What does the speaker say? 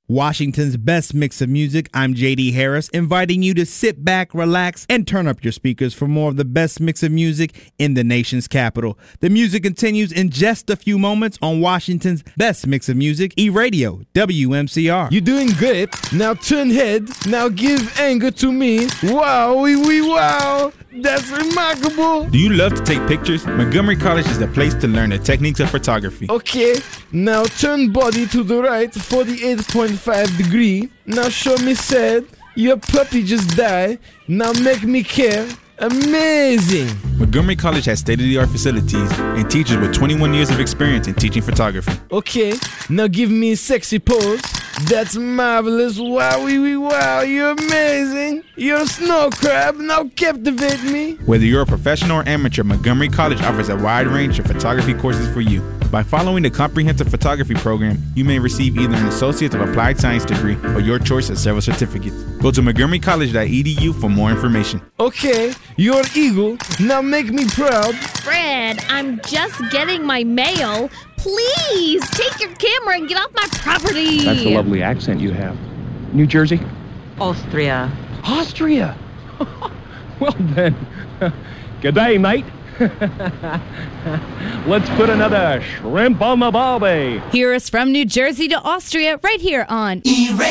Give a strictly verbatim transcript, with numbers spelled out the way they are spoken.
Washington's best mix of music. I'm J D Harris, inviting you to sit back, relax, and turn up your speakers for more of the best mix of music in the nation's capital. The music continues in just a few moments on Washington's best mix of music, E-Radio, W M C R. You're doing great. Now turn head. Now give anger to me. Wow, wee wee wow. That's remarkable. Do you love to take pictures? Montgomery College is the place to learn the techniques of photography. Okay, now turn body to the right, forty-eight point five degree. Now show me said, your puppy just died. Now make me care. Amazing. Montgomery College has state-of-the-art facilities and teachers with twenty-one years of experience in teaching photography. Okay, now give me a sexy pose. That's marvelous. Wow, wee wee wow, you're amazing. You're a snow crab. Now captivate me. Whether you're a professional or amateur, Montgomery College offers a wide range of photography courses for you. By following the comprehensive photography program, you may receive either an Associate of Applied Science degree or your choice of several certificates. Go to montgomery college dot e d u for more information. Okay, you're an eagle. Now make me proud. Fred, I'm just getting my mail. Please, take your camera and get off my property. That's a lovely accent you have. New Jersey? Austria. Austria? Well then, good day, mate. Let's put another shrimp on the barbie. Hear us from New Jersey to Austria right here on E-Radio.